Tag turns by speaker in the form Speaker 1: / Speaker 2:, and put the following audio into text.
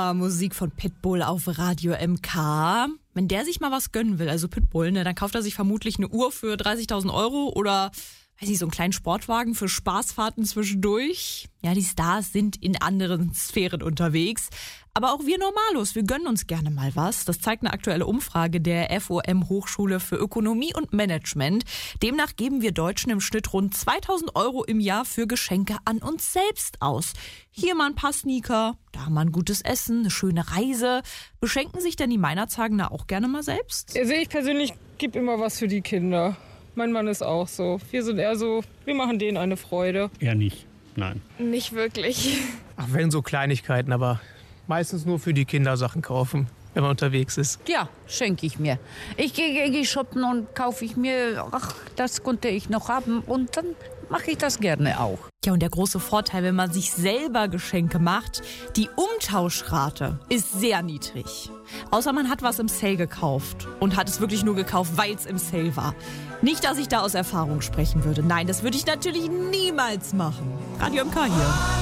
Speaker 1: Musik von Pitbull auf Radio MK. Wenn der sich mal was gönnen will, also Pitbull, ne, dann kauft er sich vermutlich eine Uhr für 30.000 € oder, weiß ich, so einen kleinen Sportwagen für Spaßfahrten zwischendurch. Ja, die Stars sind in anderen Sphären unterwegs. Aber auch wir Normalos, wir gönnen uns gerne mal was. Das zeigt eine aktuelle Umfrage der FOM Hochschule für Ökonomie und Management. Demnach geben wir Deutschen im Schnitt rund 2.000 € im Jahr für Geschenke an uns selbst aus. Hier mal ein paar Sneaker, da mal ein gutes Essen, eine schöne Reise. Beschenken sich denn die Meinerzhagener auch gerne mal selbst?
Speaker 2: Also ich persönlich gebe immer was für die Kinder. Mein Mann ist auch so. Wir sind eher so, wir machen denen eine Freude.
Speaker 3: Eher nicht, nein.
Speaker 4: Nicht wirklich.
Speaker 5: Ach, wenn so Kleinigkeiten, aber meistens nur für die Kinder Sachen kaufen, wenn man unterwegs ist.
Speaker 6: Ja, schenke ich mir. Ich gehe shoppen und kaufe ich mir, das konnte ich noch haben und dann mache ich das gerne auch.
Speaker 1: Ja, und der große Vorteil, wenn man sich selber Geschenke macht, die Umtauschrate ist sehr niedrig. Außer man hat was im Sale gekauft und hat es wirklich nur gekauft, weil es im Sale war. Nicht, dass ich da aus Erfahrung sprechen würde. Nein, das würde ich natürlich niemals machen. Radio MK hier.